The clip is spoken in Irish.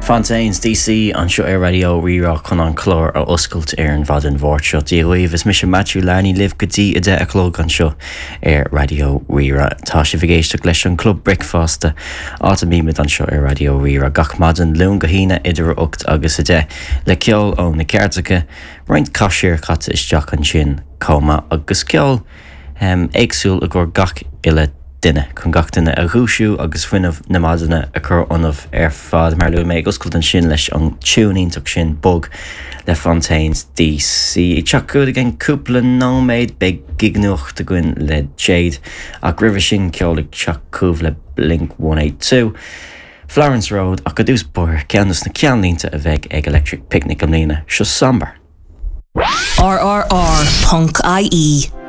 Fontaines DC an seo ar radio rírá chun an chlór a oscailt ar an bhd an bhórt seo. Díomh is mis Matthew Larney live go dtí a 10 o'clock an seo ar radio rírá. Tá sé bhgéisteach leis an club breakfasta áta míimiid an seo ar radio rírá. Gach madan lún go hína idir 8 agus a 10 le ceol ó na ceartacha roint caiisiir chatta isteach an sin comma agus ceol éagsúil a gur gach ile duine chun gach duine a dhúisiú agus fuinmh na maidana a chur anmh ar fad mar le méid oscailt an sin leis an túníntaach sin bog le Fontaines DC. Teach go gin cúpla nóméid be gignuacht a gin le Jade ach ribh sin ceolaigh teach cúph le Blink 182 Florence Road ach go dús bóir ceannas na ceanlínta a bheith ag Electric Picnic am lína seo sambar. RRR.ie